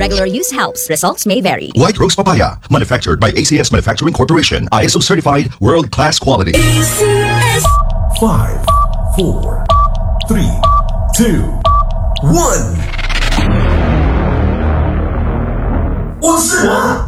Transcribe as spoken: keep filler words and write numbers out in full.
Regular use helps. Results may vary. White Rose Papaya, manufactured by A C S Manufacturing Corporation. I S O certified, world-class quality. A C S. Five, four, three, two, one. 我是我。